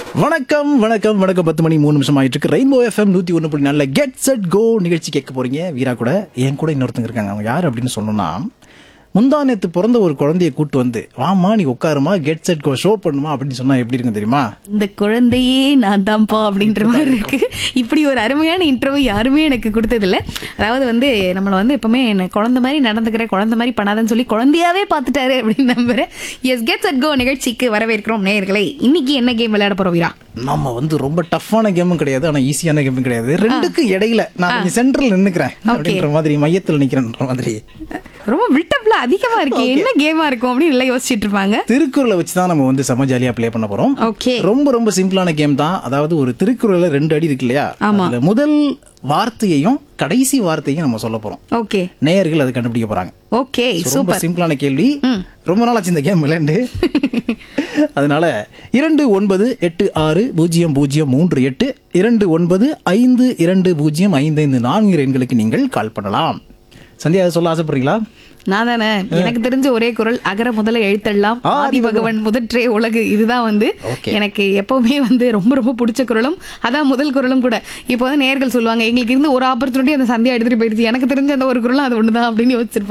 வணக்கம் வணக்கம் வணக்கம் 10 மணி 3 நிமிஷம் ஆயிட்டு இருக்கு. Rainbow FM 101.4 get set go நிகழ்ச்சி கேட்க போறீங்க. வீரா கூட என் கூட இன்னொருத்தங்க இருக்காங்க. அவங்க யார் அப்படின்னு சொல்லணும்னா, முந்தா நேத்து பிறந்த ஒரு குழந்தைய கூட்டு வந்து, வாமா நீ உட்காருமா, கெட் செட் கோ ஷோ பண்ணுமா அப்படின்னு சொன்னா எப்படி இருக்கும் தெரியுமா? இந்த குழந்தையே நான் தான்ப்பா அப்படின்ற மாதிரி இருக்கு. இப்படி ஒரு அருமையான இன்டர்வியூ யாருமே எனக்கு கொடுத்ததில்ல. அதாவது வந்து நம்மளை வந்து எப்பவுமே குழந்தை மாதிரி நடந்துக்கிறேன், குழந்தை மாதிரி பண்ணாதன்னு சொல்லி குழந்தையாவே பார்த்துட்டாரு அப்படின்னு நம்புறேன். எஸ், கெட் செட் கோ நிகழ்ச்சிக்கு வரவேற்கிறோம் நேயர்களே. இன்னைக்கு என்ன கேம் விளையாட போறோம் வீரா? நம்ம வந்து ரொம்ப டஃப்பான கேமும் கிடையாது, ஆனா ஈஸியான கேமும் கிடையாது. ரெண்டுக்கும் இடையில நான் கொஞ்சம் சென்ட்ரல் நின்னுக்கிறேன் அப்படின்ற மாதிரி, மையத்தில் நிக்கிறேன்ற மாதிரி. ரொம்ப பில்டப்ல அதிகமா இருக்கு. என்ன கேமா இருக்கும் அப்படின்னு எல்லாம் யோசிச்சுட்டு இருப்பாங்க. திருக்குறளை வச்சுதான் நம்ம வந்து செம ஜாலியா ப்ளே பண்ண போறோம். ஓகே, ரொம்ப ரொம்ப சிம்பிளான கேம் தான். அதாவது ஒரு திருக்குறள்ல 2 அடி இருக்கு இல்லையா, அதுல முதல் வார்த்தையையும் கடைசி வார்த்தையும் நம்ம சொல்ல போறோம். ஓகே, நேயர்கள் அதை கண்டுபிடிக்க போறாங்க. ஓகே, ரொம்ப சூப்பர். சிம்பிளான கேள்வி. ரொம்ப நாளாச்சு இந்த கேம் விளையாண்டு. அதனால 29860038 2952052055 எண்களுக்கு நீங்கள் கால் பண்ணலாம். சந்தியா, அதை சொல்ல ஆசைப்படுறீங்களா? நான் தானே, எனக்கு தெரிஞ்ச ஒரே குரல் அகர முதல எழுத்தெல்லாம் ஆதி பகவன் முதற்றே உலகு. இதுதான் வந்து எனக்கு எப்பவுமே வந்து ரொம்ப ரொம்ப பிடிச்ச குரலும் அதான் முதல் குரலும் கூட. இப்போ வந்து நேயர்கள் சொல்லுவாங்க, எங்களுக்கு இருந்து ஒரு ஆப்பர்ச்சுனிட்டி அந்த சந்தியா எடுத்துட்டு போயிடுச்சு, எனக்கு தெரிஞ்ச அந்த ஒரு குரலும் அது ஒண்ணுதான் அப்படின்னு யோசிச்சிருப்பாங்க.